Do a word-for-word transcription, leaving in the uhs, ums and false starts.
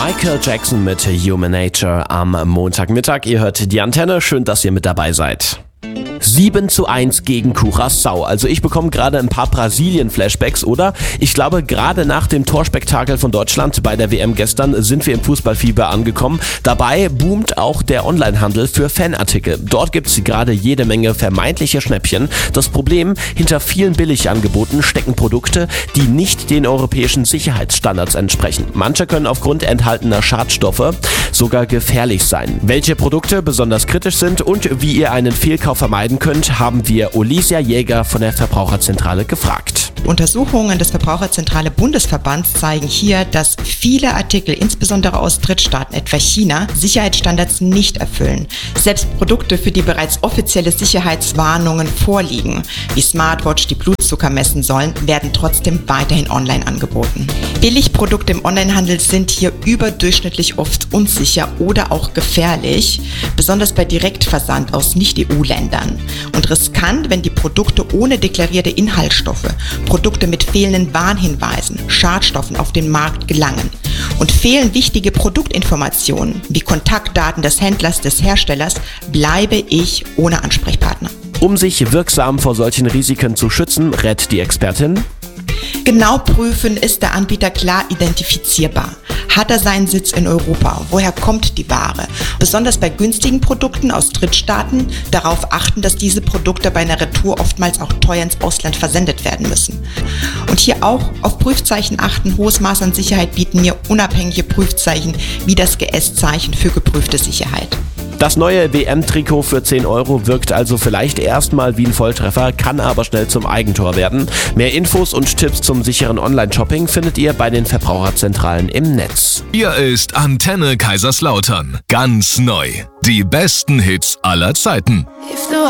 Michael Jackson mit Human Nature am Montagmittag. Ihr hört die Antenne, schön, dass ihr mit dabei seid. sieben zu eins gegen Curaçao. Also ich bekomme gerade ein paar Brasilien-Flashbacks, oder? Ich glaube, gerade nach dem Torspektakel von Deutschland bei der W M gestern sind wir im Fußballfieber angekommen. Dabei boomt auch der Onlinehandel für Fanartikel. Dort gibt es gerade jede Menge vermeintliche Schnäppchen. Das Problem, hinter vielen Billigangeboten stecken Produkte, die nicht den europäischen Sicherheitsstandards entsprechen. Manche können aufgrund enthaltener Schadstoffe sogar gefährlich sein. Welche Produkte besonders kritisch sind und wie ihr einen Fehlkauf vermeiden könnt, haben wir Olivia Jäger von der Verbraucherzentrale gefragt. Untersuchungen des Verbraucherzentrale Bundesverbands zeigen hier, dass viele Artikel, insbesondere aus Drittstaaten, etwa China, Sicherheitsstandards nicht erfüllen. Selbst Produkte, für die bereits offizielle Sicherheitswarnungen vorliegen, wie Smartwatch, die Blutzucker messen sollen, werden trotzdem weiterhin online angeboten. Billigprodukte im Onlinehandel sind hier überdurchschnittlich oft unsicher oder auch gefährlich, besonders bei Direktversand aus Nicht-E U-Ländern. Und riskant, wenn die Produkte ohne deklarierte Inhaltsstoffe, Produkte mit fehlenden Warnhinweisen, Schadstoffen auf den Markt gelangen. Und fehlen wichtige Produktinformationen wie Kontaktdaten des Händlers, des Herstellers, bleibe ich ohne Ansprechpartner. Um sich wirksam vor solchen Risiken zu schützen, rät die Expertin: Genau prüfen, ist der Anbieter klar identifizierbar. Hat er seinen Sitz in Europa? Woher kommt die Ware? Besonders bei günstigen Produkten aus Drittstaaten darauf achten, dass diese Produkte bei einer Retour oftmals auch teuer ins Ausland versendet werden müssen. Und hier auch auf Prüfzeichen achten. Hohes Maß an Sicherheit bieten mir unabhängige Prüfzeichen wie das G S-Zeichen für geprüfte Sicherheit. Das neue W M-Trikot für zehn Euro wirkt also vielleicht erstmal wie ein Volltreffer, kann aber schnell zum Eigentor werden. Mehr Infos und Tipps zum sicheren Online-Shopping findet ihr bei den Verbraucherzentralen im Netz. Hier ist Antenne Kaiserslautern. Ganz neu. Die besten Hits aller Zeiten.